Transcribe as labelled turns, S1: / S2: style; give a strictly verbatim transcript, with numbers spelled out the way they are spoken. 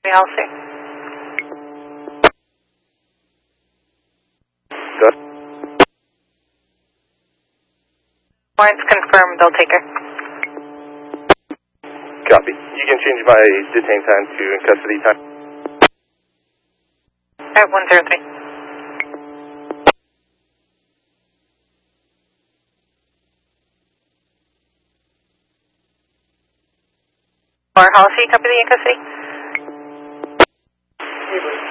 S1: Halsey.
S2: Good.
S1: Warrants confirmed, they'll take her.
S2: Copy. You can change my detain time to in custody time.
S1: Alright, one zero three. Or Halsey, copy the in custody.